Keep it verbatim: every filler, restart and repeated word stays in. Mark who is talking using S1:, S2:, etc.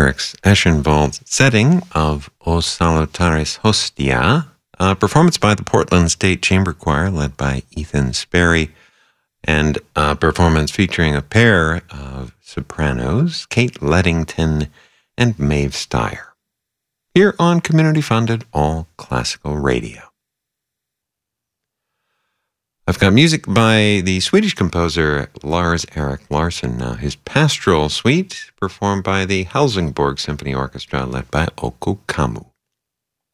S1: Eric's Eschenwald setting of O Salutaris Hostia, a performance by the Portland State Chamber Choir led by Ethan Sperry, and a performance featuring a pair of sopranos, Kate Leddington and Maeve Steyer, here on community-funded All Classical Radio. I've got music by the Swedish composer Lars-Erik Larsson now. His Pastoral Suite, performed by the Helsingborg Symphony Orchestra, led by Okko Kammu.